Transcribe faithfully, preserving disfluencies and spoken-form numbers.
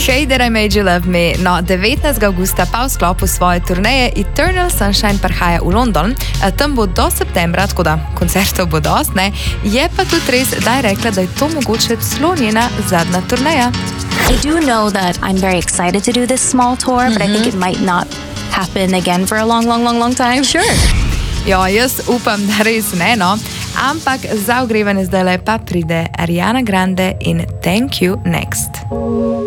Say That I Made You Love Me. No, devetnajstega avgusta pa v sklopu svoje turneje Eternal Sunshine prihaja v London. Tam bo do septembra, tako da koncertov bo dost, ne? Je pa tudi res, da je rekla, da je to mogoče celo njena zadnja turneja. I do know that I'm very excited to do this small tour, but mm-hmm. I think it might not happen again for a long, long, long, long time. Sure. Ja, jaz upam, da res ne, no. Ampak za ogrevanje zdaj pa pride Ariana Grande in Thank You Next.